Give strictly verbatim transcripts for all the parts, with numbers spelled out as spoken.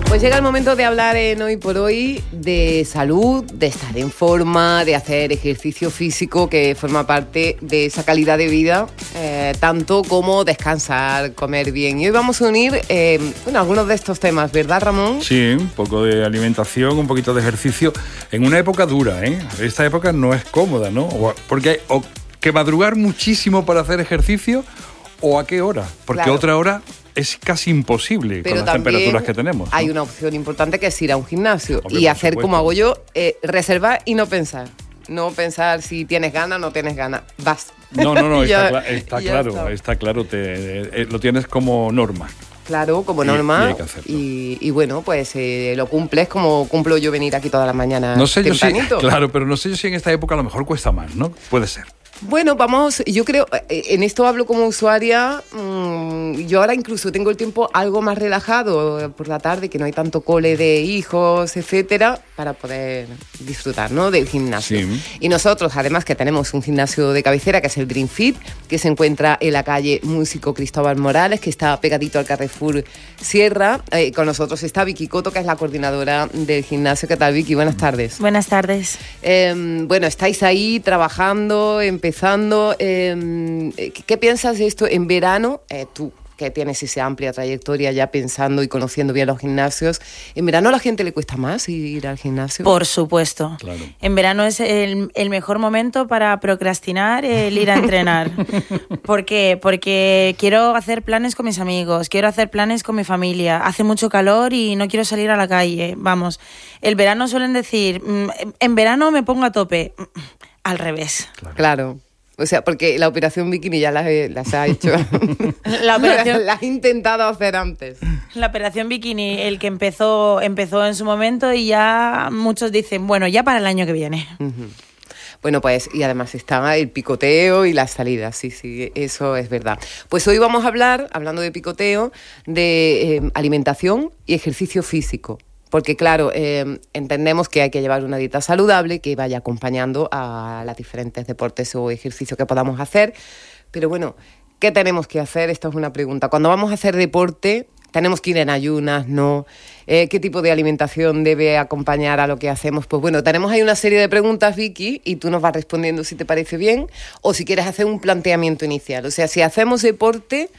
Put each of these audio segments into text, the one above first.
Pues llega el momento de hablar en Hoy por Hoy de salud, de estar en forma, de hacer ejercicio físico que forma parte de esa calidad de vida, eh, tanto como descansar, comer bien. Y hoy vamos a unir eh, bueno, algunos de estos temas, ¿verdad, Ramón? Sí, un poco de alimentación, un poquito de ejercicio, en una época dura, ¿eh? Esta época no es cómoda, ¿no? Porque hay o que madrugar muchísimo para hacer ejercicio, o a qué hora, porque claro. Otra hora es casi imposible. Pero con las temperaturas que tenemos, ¿no? Hay una opción importante que es ir a un gimnasio. Hombre, y hacer supuesto. Como hago yo, eh, reservar y no pensar. No pensar si tienes ganas o no tienes ganas. Vas. No, no, no, está, cla- está claro, está. está claro, te, eh, lo tienes como norma. Claro, como norma. Y, y hay que hacerlo. Y, y bueno, pues eh, lo cumples como cumplo yo venir aquí todas las mañanas no sé tempranito. Yo si, claro, pero no sé yo si en esta época a lo mejor cuesta más, ¿no? Puede ser. Bueno, vamos, yo creo, en esto hablo como usuaria, mmm, yo ahora incluso tengo el tiempo algo más relajado por la tarde, que no hay tanto cole de hijos, etcétera, para poder disfrutar, ¿no?, del gimnasio. Sí. Y nosotros, además, que tenemos un gimnasio de cabecera, que es el Dream Fit, que se encuentra en la calle Músico Cristóbal Morales, que está pegadito al Carrefour Sierra. Eh, con nosotros está Vicky Coto, que es la coordinadora del gimnasio. ¿Qué tal, Vicky? Buenas tardes. Buenas tardes. Eh, bueno, estáis ahí trabajando, empezando. Eh, ¿Qué piensas de esto en verano? Eh, tú, que tienes esa amplia trayectoria ya pensando y conociendo bien los gimnasios, ¿en verano a la gente le cuesta más ir al gimnasio? Por supuesto. Claro. En verano es el, el mejor momento para procrastinar el ir a entrenar. ¿Por qué? Porque quiero hacer planes con mis amigos, quiero hacer planes con mi familia, hace mucho calor y no quiero salir a la calle. Vamos, el verano suelen decir, en verano me pongo a tope. Al revés. Claro. claro. O sea, porque la operación bikini ya las, las ha hecho. La operación la has intentado hacer antes. La operación bikini, el que empezó, empezó en su momento y ya muchos dicen, bueno, ya para el año que viene. Uh-huh. Bueno, pues, y además está el picoteo y las salidas, sí, sí, eso es verdad. Pues hoy vamos a hablar, hablando de picoteo, de eh, alimentación y ejercicio físico. Porque, claro, eh, entendemos que hay que llevar una dieta saludable que vaya acompañando a los diferentes deportes o ejercicios que podamos hacer. Pero bueno, ¿qué tenemos que hacer? Esta es una pregunta. Cuando vamos a hacer deporte, ¿tenemos que ir en ayunas? ¿No? Eh, ¿Qué tipo de alimentación debe acompañar a lo que hacemos? Pues bueno, tenemos ahí una serie de preguntas, Vicky, y tú nos vas respondiendo si te parece bien o si quieres hacer un planteamiento inicial. O sea, si hacemos deporte,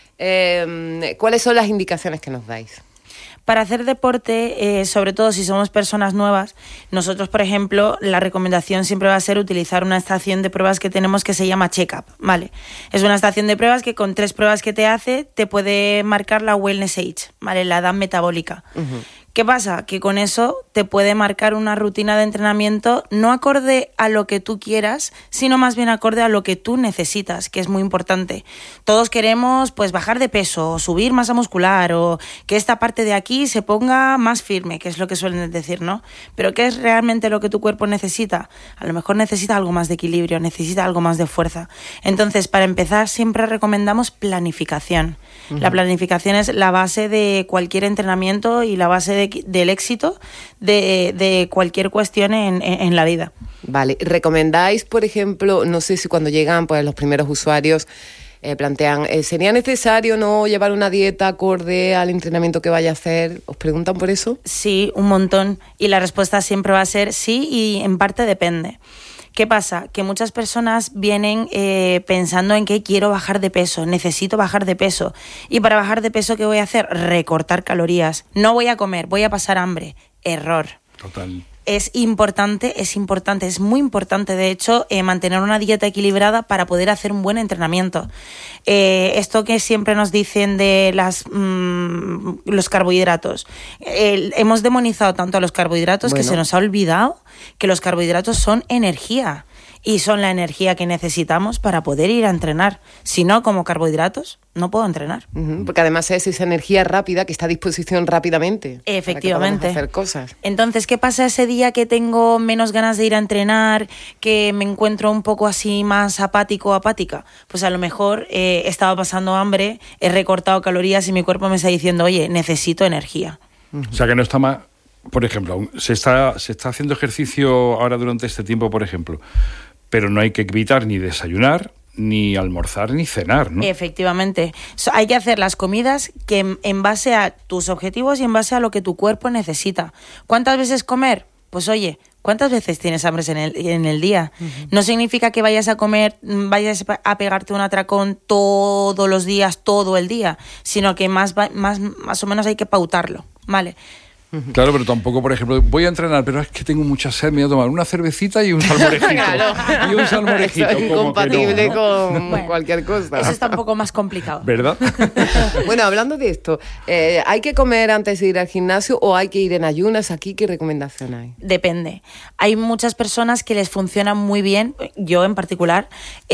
eh, ¿cuáles son las indicaciones que nos dais? Para hacer deporte, eh, sobre todo si somos personas nuevas, nosotros, por ejemplo, la recomendación siempre va a ser utilizar una estación de pruebas que tenemos que se llama Check-up, ¿vale? Es una estación de pruebas que con tres pruebas que te hace te puede marcar la Wellness Age, ¿vale? La edad metabólica. Uh-huh. ¿Qué pasa? Que con eso te puede marcar una rutina de entrenamiento no acorde a lo que tú quieras, sino más bien acorde a lo que tú necesitas, que es muy importante. Todos queremos pues bajar de peso, o subir masa muscular, o que esta parte de aquí se ponga más firme, que es lo que suelen decir, ¿no? Pero ¿qué es realmente lo que tu cuerpo necesita? A lo mejor necesita algo más de equilibrio, necesita algo más de fuerza. Entonces, para empezar, siempre recomendamos planificación. Uh-huh. La planificación es la base de cualquier entrenamiento y la base de del éxito de, de cualquier cuestión en, en, en la vida. Vale, ¿recomendáis, por ejemplo, no sé si cuando llegan pues los primeros usuarios eh, plantean, eh, ¿sería necesario no llevar una dieta acorde al entrenamiento que vaya a hacer? ¿Os preguntan por eso? Sí, un montón. Y la respuesta siempre va a ser sí y en parte depende. ¿Qué pasa? Que muchas personas vienen eh, pensando en que quiero bajar de peso, necesito bajar de peso. Y para bajar de peso, ¿qué voy a hacer? Recortar calorías. No voy a comer, voy a pasar hambre. Error. Total. Es importante, es importante, es muy importante, de hecho, eh, mantener una dieta equilibrada para poder hacer un buen entrenamiento. Eh, esto que siempre nos dicen de las mmm, los carbohidratos. Eh, hemos demonizado tanto a los carbohidratos bueno. que se nos ha olvidado que los carbohidratos son energía. Y son la energía que necesitamos para poder ir a entrenar. Si no, como carbohidratos, no puedo entrenar. Uh-huh, porque además es esa energía rápida que está a disposición rápidamente. Efectivamente. Para que hacer cosas. Entonces, ¿qué pasa ese día que tengo menos ganas de ir a entrenar, que me encuentro un poco así más apático o apática? Pues a lo mejor eh, estaba pasando hambre, he recortado calorías y mi cuerpo me está diciendo, oye, necesito energía. Uh-huh. O sea, que no está más... Por ejemplo, se está, se está haciendo ejercicio ahora durante este tiempo, por ejemplo, pero no hay que evitar ni desayunar, ni almorzar ni cenar, ¿no? Efectivamente. So, hay que hacer las comidas que en, en base a tus objetivos y en base a lo que tu cuerpo necesita. ¿Cuántas veces comer? Pues oye, ¿cuántas veces tienes hambre en el, en el día? Uh-huh. No significa que vayas a comer, vayas a pegarte un atracón todos los días, todo el día, sino que más, más, más o menos hay que pautarlo, ¿vale? Claro, pero tampoco, por ejemplo, voy a entrenar, pero es que tengo mucha sed, me voy a tomar una cervecita y un salmorejito. Claro. Y un salmorejito. Eso es incompatible no, ¿no? con bueno, cualquier cosa. Eso está un poco más complicado. ¿Verdad? Bueno, hablando de esto, eh, ¿hay que comer antes de ir al gimnasio o hay que ir en ayunas? ¿Aquí qué recomendación hay? Depende. Hay muchas personas que les funciona muy bien, yo en particular,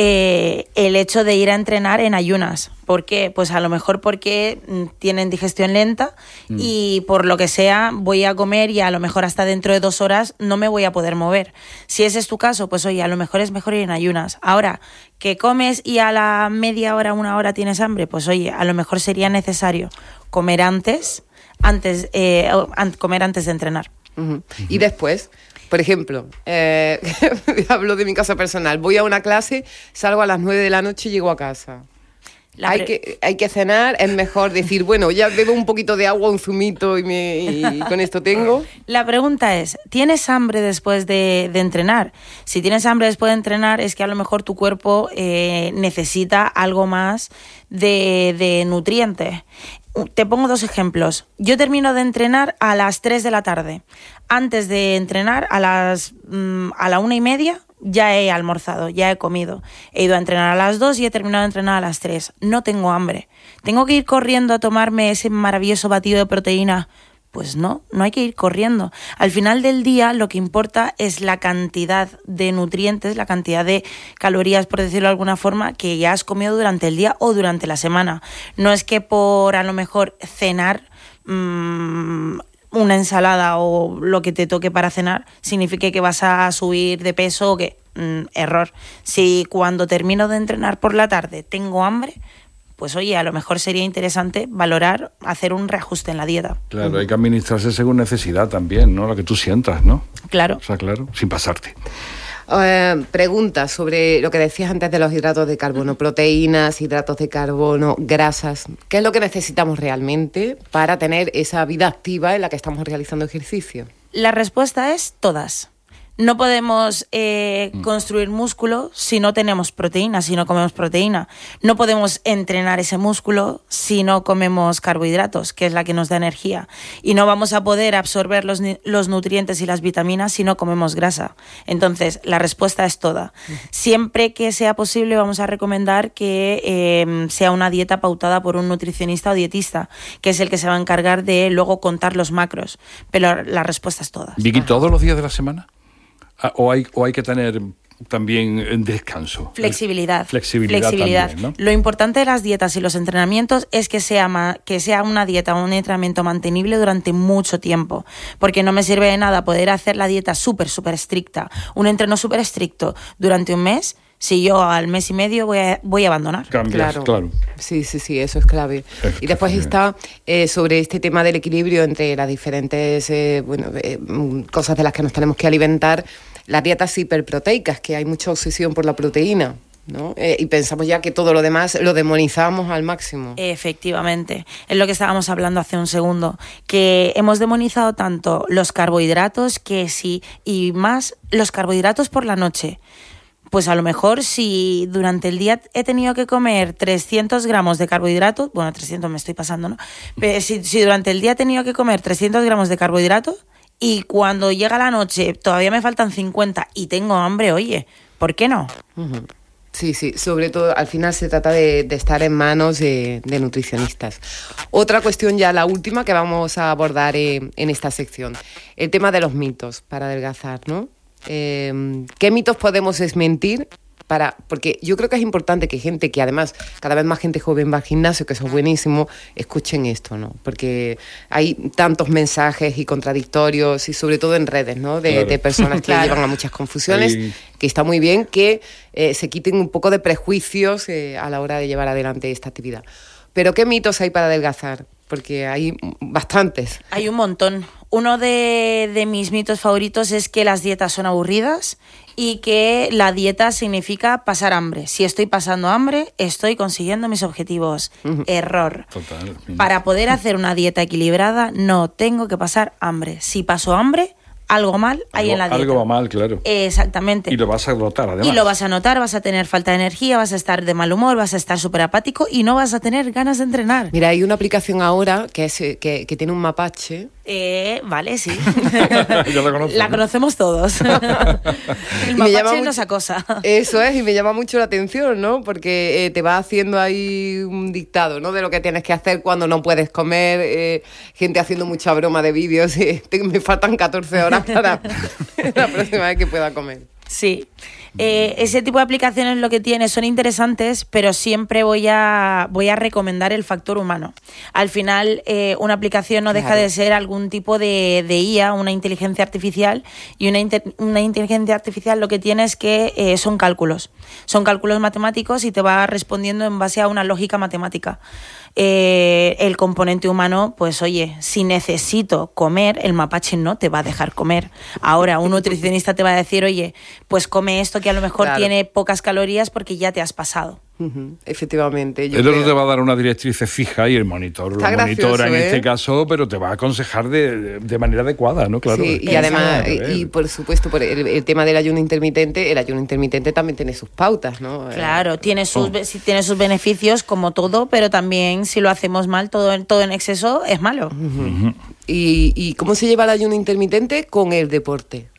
eh, el hecho de ir a entrenar en ayunas. ¿Por qué? Pues a lo mejor porque tienen digestión lenta mm. y por lo que sea voy a comer y a lo mejor hasta dentro de dos horas no me voy a poder mover. Si ese es tu caso, pues oye, a lo mejor es mejor ir en ayunas. Ahora, que comes y a la media hora, una hora tienes hambre, pues oye, a lo mejor sería necesario comer antes, antes eh, comer antes de entrenar. Uh-huh. Uh-huh. Y después... Por ejemplo, eh, hablo de mi caso personal, voy a una clase, salgo a las nueve de la noche y llego a casa. La hay, pre- que, hay que cenar, es mejor decir, bueno, ya bebo un poquito de agua, un zumito y, me, y con esto tengo. La pregunta es, ¿tienes hambre después de, de entrenar? Si tienes hambre después de entrenar es que a lo mejor tu cuerpo eh, necesita algo más de, de nutrientes. Te pongo dos ejemplos. Yo termino de entrenar a las tres de la tarde. Antes de entrenar, a las mmm, a la una y media, ya he almorzado, ya he comido. He ido a entrenar a las dos y he terminado de entrenar a las tres. No tengo hambre. ¿Tengo que ir corriendo a tomarme ese maravilloso batido de proteína? Pues no, no hay que ir corriendo. Al final del día lo que importa es la cantidad de nutrientes, la cantidad de calorías, por decirlo de alguna forma, que ya has comido durante el día o durante la semana. No es que por a lo mejor cenar mmm, una ensalada o lo que te toque para cenar signifique que vas a subir de peso o que... Mm, error. Si cuando termino de entrenar por la tarde tengo hambre... pues oye, a lo mejor sería interesante valorar, hacer un reajuste en la dieta. Claro, hay que administrarse según necesidad también, ¿no? Lo que tú sientas, ¿no? Claro. O sea, claro, sin pasarte. Uh, pregunta sobre lo que decías antes de los hidratos de carbono, proteínas, hidratos de carbono, grasas. ¿Qué es lo que necesitamos realmente para tener esa vida activa en la que estamos realizando ejercicio? La respuesta es todas. No podemos eh, mm. construir músculo si no tenemos proteína, si no comemos proteína. No podemos entrenar ese músculo si no comemos carbohidratos, que es la que nos da energía. Y no vamos a poder absorber los, los nutrientes y las vitaminas si no comemos grasa. Entonces, la respuesta es toda. Mm. Siempre que sea posible, vamos a recomendar que eh, sea una dieta pautada por un nutricionista o dietista, que es el que se va a encargar de luego contar los macros. Pero la respuesta es toda. ¿Vicky, todos los días de la semana? ¿O hay, o hay que tener también descanso? Flexibilidad. Flexibilidad, Flexibilidad. También, ¿no? Lo importante de las dietas y los entrenamientos es que sea, ma- que sea una dieta o un entrenamiento mantenible durante mucho tiempo. Porque no me sirve de nada poder hacer la dieta súper, súper estricta, un entreno súper estricto durante un mes, si yo al mes y medio voy a, voy a abandonar. Cambias, claro. claro. Sí, sí, sí, eso es clave. Es y después que, está eh, sobre este tema del equilibrio entre las diferentes eh, bueno, eh, cosas de las que nos tenemos que alimentar, las dietas hiperproteicas, que hay mucha obsesión por la proteína, ¿no? Eh, y pensamos ya que todo lo demás lo demonizamos al máximo. Efectivamente, es lo que estábamos hablando hace un segundo, que hemos demonizado tanto los carbohidratos que sí, y más los carbohidratos por la noche. Pues a lo mejor si durante el día he tenido que comer trescientos gramos de carbohidratos, bueno, trescientos me estoy pasando, ¿no? Pero si, si durante el día he tenido que comer trescientos gramos de carbohidratos y cuando llega la noche todavía me faltan cincuenta y tengo hambre, oye, ¿por qué no? Uh-huh. Sí, sí, sobre todo al final se trata de, de estar en manos de, de nutricionistas. Otra cuestión ya, la última que vamos a abordar eh, en esta sección, el tema de los mitos para adelgazar, ¿no? Eh, ¿Qué mitos podemos desmentir? Para, porque yo creo que es importante que gente que además, cada vez más gente joven va al gimnasio, que eso es buenísimo, escuchen esto, ¿no? Porque hay tantos mensajes y contradictorios y sobre todo en redes, ¿no? De, claro. de personas que claro. llevan a muchas confusiones, sí. que está muy bien que eh, se quiten un poco de prejuicios eh, a la hora de llevar adelante esta actividad. Pero ¿qué mitos hay para adelgazar? Porque hay bastantes. Hay un montón. Uno de, de mis mitos favoritos es que las dietas son aburridas y que la dieta significa pasar hambre. Si estoy pasando hambre, estoy consiguiendo mis objetivos. Uh-huh. Error. Total. Para poder hacer una dieta equilibrada, no tengo que pasar hambre. Si paso hambre, algo mal hay algo, en la dieta. Algo va mal, claro. Exactamente. Y lo vas a notar, además. Y lo vas a notar, vas a tener falta de energía, vas a estar de mal humor, vas a estar súper apático y no vas a tener ganas de entrenar. Mira, hay una aplicación ahora que, es, que, que tiene un mapache. Eh, vale, sí. Yo la conozco. La conocemos todos. El mapache nos acosa. Eso es, y me llama mucho la atención, ¿no? Porque eh, te va haciendo ahí un dictado, ¿no? De lo que tienes que hacer cuando no puedes comer, eh, gente haciendo mucha broma de vídeos, y me faltan catorce horas para la próxima vez que pueda comer. Sí. Eh, ese tipo de aplicaciones lo que tiene son interesantes, pero siempre voy a, voy a recomendar el factor humano. Al final, eh, una aplicación no deja claro. de ser algún tipo de, de I A, una inteligencia artificial, y una, inter, una inteligencia artificial lo que tiene es que eh, son cálculos. Son cálculos matemáticos y te va respondiendo en base a una lógica matemática. Eh, el componente humano, pues oye, si necesito comer, el mapache no te va a dejar comer. Ahora, un nutricionista te va a decir, oye, pues come esto que a lo mejor claro. tiene pocas calorías porque ya te has pasado. Uh-huh. Efectivamente. Yo el creo... otro te va a dar una directriz fija y el monitor Está lo gracioso, monitora en ¿eh? este caso, pero te va a aconsejar de, de manera adecuada, ¿no? Claro. Sí, y además, y, y por supuesto, por el, el tema del ayuno intermitente, el ayuno intermitente también tiene sus pautas, ¿no? Claro, tiene sus, oh. tiene sus beneficios como todo, pero también si lo hacemos mal, todo, todo en exceso es malo. Uh-huh. Uh-huh. ¿Y, ¿Y cómo se lleva el ayuno intermitente? Con el deporte.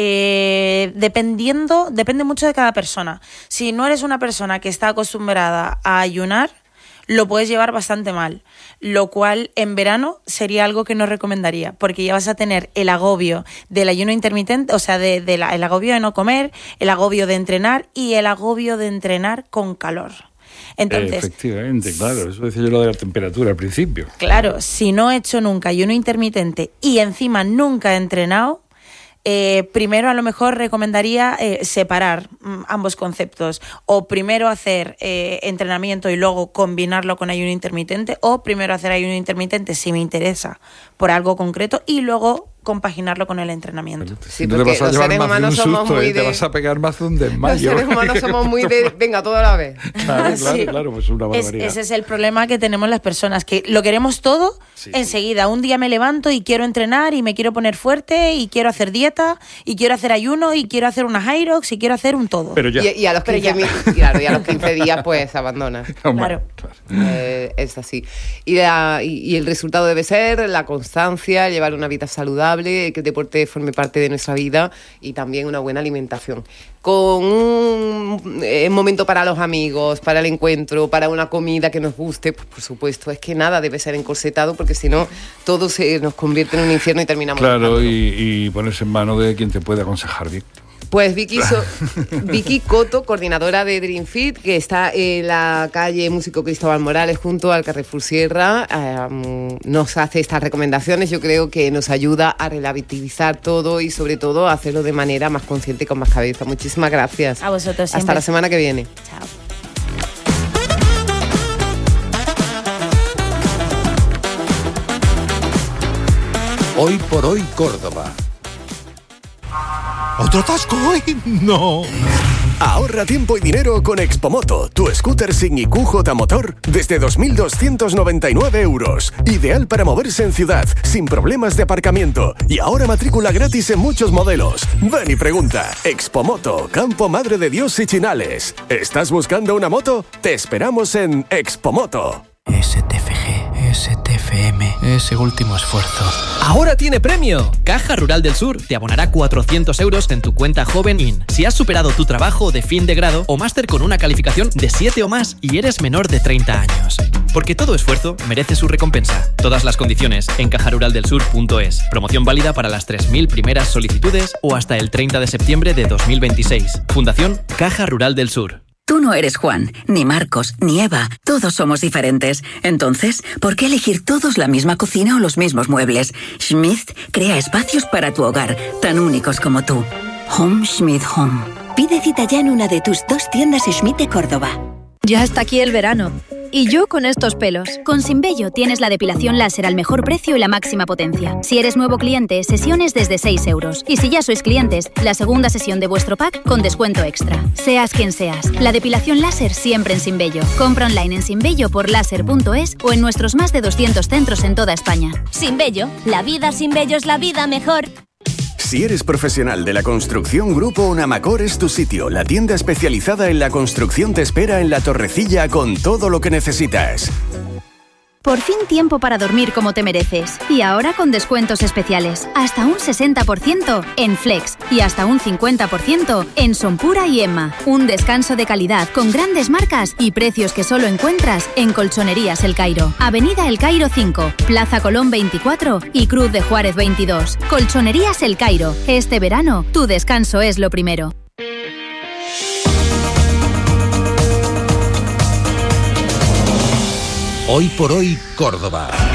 Eh, dependiendo, depende mucho de cada persona. Si no eres una persona que está acostumbrada a ayunar, lo puedes llevar bastante mal, lo cual en verano sería algo que no recomendaría, porque ya vas a tener el agobio del ayuno intermitente, o sea, de, de la, el agobio de no comer, el agobio de entrenar y el agobio de entrenar con calor. Entonces, efectivamente, claro, eso decía yo lo de la temperatura al principio. Claro, si no he hecho nunca ayuno intermitente y encima nunca he entrenado, Eh, primero a lo mejor recomendaría eh, separar mm, ambos conceptos, o primero hacer eh, entrenamiento y luego combinarlo con ayuno intermitente, o primero hacer ayuno intermitente si me interesa por algo concreto y luego compaginarlo con el entrenamiento. Sí, porque te vas a los llevar seres más humanos de un somos susto, muy ¿eh? de... Te vas a pegar más de un desmayo. Los seres humanos somos muy de... Venga, todo a la vez. Claro, claro, sí. claro, pues una barbaridad. Es, ese es el problema que tenemos las personas, que lo queremos todo sí, enseguida. Sí. Un día me levanto y quiero entrenar y me quiero poner fuerte y quiero hacer dieta y quiero hacer ayuno y quiero hacer una Hyrox y quiero hacer un todo. Pero ya. Y, y, a los quince, mil, claro, y a los quince días pues abandonas. Claro. claro. Eh, es así. Y, la, y, y el resultado debe ser la constancia, llevar una vida saludable, que el deporte forme parte de nuestra vida y también una buena alimentación. Con un eh, momento para los amigos, para el encuentro, para una comida que nos guste, pues por supuesto, es que nada debe ser encorsetado porque si no todo se nos convierte en un infierno y terminamos. Claro, y, y ponerse en manos de quien te puede aconsejar bien. Pues Vicky, so, Vicky Coto, coordinadora de Dream Fit, que está en la calle Músico Cristóbal Morales junto al Carrefour Sierra, eh, nos hace estas recomendaciones. Yo creo que nos ayuda a relativizar todo y sobre todo a hacerlo de manera más consciente y con más cabeza. Muchísimas gracias. A vosotros siempre. Hasta la semana que viene. Chao. Hoy por hoy Córdoba. ¿Otro atasco hoy? ¡No! Ahorra tiempo y dinero con Expomoto, tu scooter sin I Q J motor desde dos mil doscientos noventa y nueve euros. Ideal para moverse en ciudad, sin problemas de aparcamiento. Y ahora matrícula gratis en muchos modelos. Ven y pregunta. Expomoto, Campo Madre de Dios y Chinales. ¿Estás buscando una moto? Te esperamos en Expomoto. S T F G, S T F M, ese último esfuerzo. ¡Ahora tiene premio! Caja Rural del Sur te abonará cuatrocientos euros en tu cuenta Joven In si has superado tu trabajo de fin de grado o máster con una calificación de siete o más y eres menor de treinta años. Porque todo esfuerzo merece su recompensa. Todas las condiciones en caja rural del sur punto es. Promoción válida para las tres mil primeras solicitudes o hasta el treinta de septiembre de dos mil veintiséis. Fundación Caja Rural del Sur. Tú no eres Juan, ni Marcos, ni Eva. Todos somos diferentes. Entonces, ¿por qué elegir todos la misma cocina o los mismos muebles? Schmidt crea espacios para tu hogar, tan únicos como tú. Home Schmidt Home. Pide cita ya en una de tus dos tiendas Schmidt de Córdoba. Ya está aquí el verano. Y yo con estos pelos. Con Symbello tienes la depilación láser al mejor precio y la máxima potencia. Si eres nuevo cliente, sesiones desde seis euros. Y si ya sois clientes, la segunda sesión de vuestro pack con descuento extra. Seas quien seas, la depilación láser siempre en Symbello. Compra online en symbello por láser punto es o en nuestros más de doscientos centros en toda España. Symbello, la vida sin vello es la vida mejor. Si eres profesional de la construcción, Grupo Unamacor es tu sitio. La tienda especializada en la construcción te espera en La Torrecilla con todo lo que necesitas. Por fin tiempo para dormir como te mereces. Y ahora con descuentos especiales. Hasta un sesenta por ciento en Flex y hasta un cincuenta por ciento en Sonpura y Emma. Un descanso de calidad con grandes marcas y precios que solo encuentras en Colchonerías El Cairo. Avenida El Cairo cinco, Plaza Colón veinticuatro y Cruz de Juárez veintidós. Colchonerías El Cairo. Este verano, tu descanso es lo primero. Hoy por hoy, Córdoba.